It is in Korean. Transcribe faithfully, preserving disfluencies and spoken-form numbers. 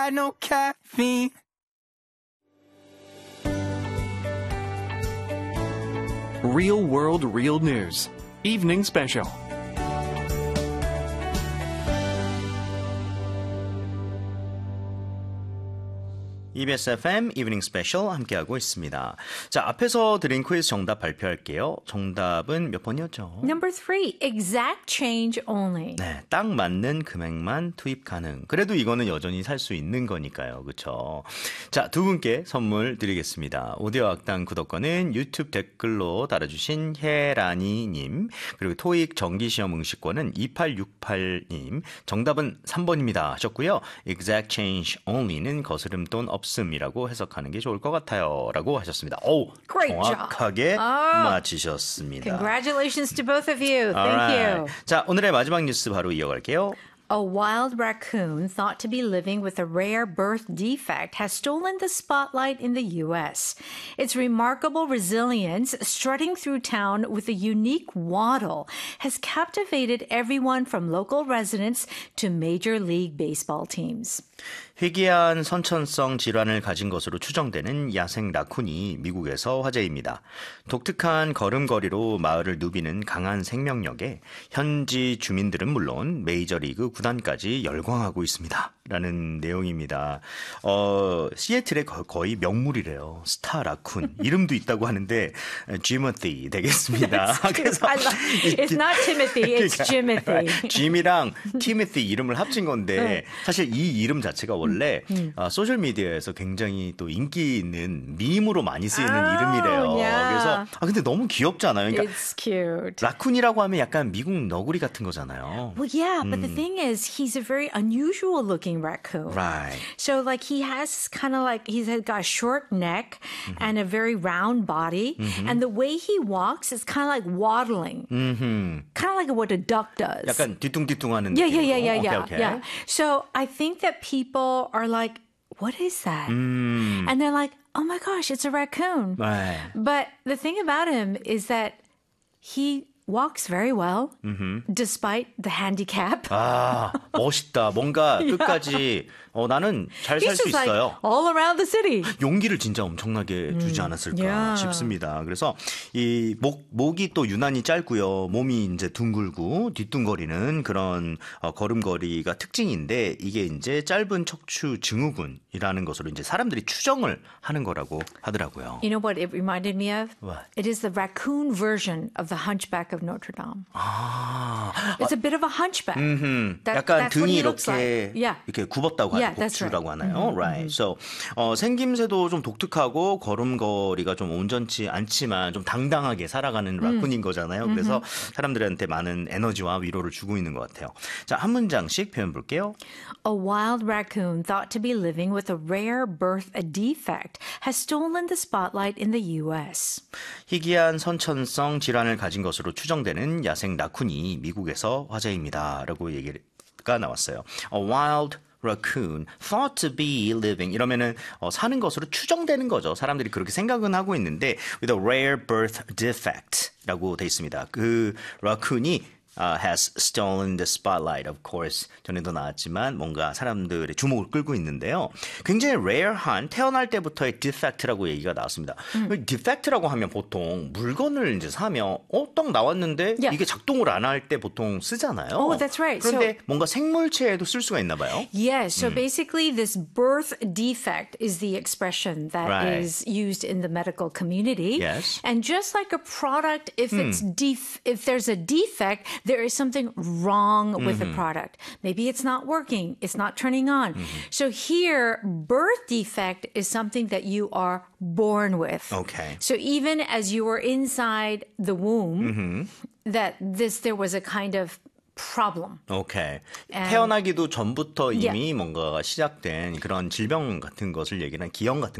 no caffeine. Real World Real News Evening Special. 이비에스 에프엠 이브닝 스페셜 함께하고 있습니다. 자, 앞에서 드린 퀴즈 정답 발표할게요. 정답은 몇 번이었죠? Number three, exact change only. 네, 딱 맞는 금액만 투입 가능. 그래도 이거는 여전히 살 수 있는 거니까요. 그렇죠? 자, 두 분께 선물 드리겠습니다. 오디오 악당 구독권은 유튜브 댓글로 달아주신 혜라니님, 그리고 토익 정기시험 응시권은 이팔육팔 님, 정답은 삼 번입니다 하셨고요. exact change only는 거스름 돈 없음이라고 해석하는 게 좋을 것 같아요 라고 하셨습니다. 오, Great 정확하게 job. Oh, 맞히셨습니다. Congratulations to both of you. Thank Alright. you. 자, 오늘의 마지막 뉴스 바로 이어갈게요. A wild raccoon thought to be living with a rare birth defect has stolen the spotlight in the U S. Its remarkable resilience, strutting through town with a unique waddle, has captivated everyone from local residents to Major League Baseball teams. 희귀한 선천성 질환을 가진 것으로 추정되는 야생 라쿤이 미국에서 화제입니다. 독특한 걸음걸이로 마을을 누비는 강한 생명력에 현지 주민들은 물론 메이저리그 구단까지 열광하고 있습니다. 라는 내용입니다. 어, 시애틀의 거의 명물이래요. 스타 라쿤. 이름도 있다고 하는데 지모티 되겠습니다. 그래서 It's not Timothy, it's Jimothy. 짐이랑 티모티 이름을 합친 건데 사실 이 이름 자체가 원래 음. 어, 소셜미디어에서 굉장히 또 인기 있는 밈으로 많이 쓰이는 oh, 이름이래요. Yeah. 그래서 아 근데 너무 귀엽지 않아요? 그러니까 It's cute. 라쿤이라고 하면 약간 미국 너구리 같은 거잖아요. Well, yeah, but 음. the thing is, he's a very unusual looking raccoon. Right. So, like, he has kind of like, he's got a short neck mm-hmm. and a very round body. Mm-hmm. And the way he walks is kind of like waddling. Mm-hmm. Kind of like what a duck does. 약간 뒤뚱뒤뚱하는 yeah, 느낌으로. Yeah, yeah, yeah, yeah, okay, okay. yeah. So, I think that people are like, what is that? Mm. And they're like, oh my gosh, it's a raccoon. Right. But the thing about him is that he walks very well, mm-hmm. despite the handicap. 아, 멋있다. 뭔가 yeah. 끝까지 어, 나는 잘 살 수 like 있어요. all around the city. 용기를 진짜 엄청나게 주지 않았을까 yeah. 싶습니다. 그래서 이 목, 목이 또 유난히 짧고요. 몸이 이제 둥글고 뒤뚱거리는 그런 어, 걸음걸이가 특징인데 이게 이제 짧은 척추 증후군이라는 것으로 이제 사람들이 추정을 하는 거라고 하더라고요. You know what it reminded me of? What? It is the raccoon version of the Hunchback of Notre Dame. 아, It's a bit of a hunchback. that, 약간 등이 이렇게 like. yeah. 이렇게 굽었다고 하죠. Yeah, 복주라고 right. 하나요? Mm-hmm. Right. So 어, 생김새도 좀 독특하고 걸음걸이가 좀 온전치 않지만 좀 당당하게 살아가는 라쿤인 음. 거잖아요. 그래서 mm-hmm. 사람들한테 많은 에너지와 위로를 주고 있는 것 같아요. 자, 한 문장씩 표현 볼게요. A wild raccoon thought to be living with a rare birth defect has stolen the spotlight in the U S. 희귀한 선천성 질환을 가진 것으로 추정되는 야생 라쿤이 미국에서 화제입니다. 라고 얘기가 나왔어요. A wild raccoon thought to be living 이러면은 어, 사는 것으로 추정되는 거죠. 사람들이 그렇게 생각은 하고 있는데 with a rare birth defect라고 돼 있습니다. 그 라쿤이 Uh, has stolen the spotlight, of course. 전에도 나왔지만 뭔가 사람들의 주목을 끌고 있는데요. 굉장히 rare한 태어날 때부터의 defect라고 얘기가 나왔습니다. 음. defect라고 하면 보통 물건을 이제 사면 어, 딱 나왔는데 yeah. 이게 작동을 안 할 때 보통 쓰잖아요. Oh, that's right. 그런데 so, 뭔가 생물체에도 쓸 수가 있나 봐요. Yes. So 음. basically this birth defect is the expression that right. is used in the medical community. Yes. And just like a product, if 음. it's def- if there's a defect, there is something wrong with mm-hmm. the product. Maybe it's not working. It's not turning on. Mm-hmm. So here, birth defect is something that you are born with. Okay. So even as you were inside the womb, mm-hmm. that this, there was a kind of problem. 오케이. And, 태어나기도 전부터 이미 yeah. 뭔가가 시작된 그런 질병 같은 것을 얘기하는 기형 같은